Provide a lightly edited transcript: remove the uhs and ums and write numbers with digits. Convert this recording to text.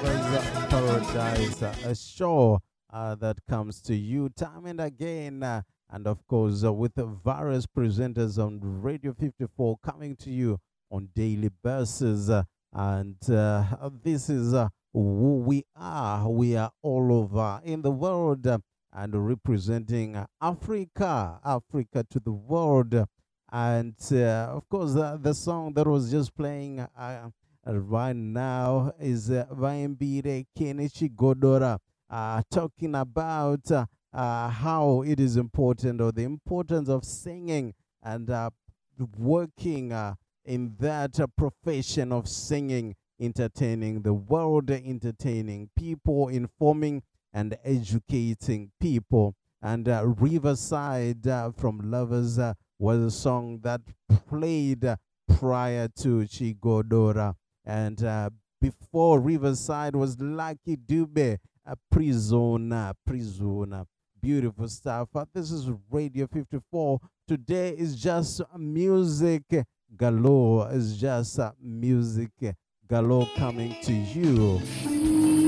Lovers Paradise, a show that comes to you time and again. And of course, with the various presenters on Radio 54 coming to you on daily basis. And this is who we are. We are all over in the world and representing Africa to the world. And of course, the song that was just playing right now is Vaimbire Kenichi Godora, talking about how it is important, or the importance of singing and working in that profession of singing, entertaining the world, entertaining people, informing and educating people. And Riverside from Lovers was a song that played prior to Chigodora. And before Riverside was Lucky Dube, Prisona. Beautiful stuff. This is Radio 54. Today is just music galore. It's just music galore coming to you.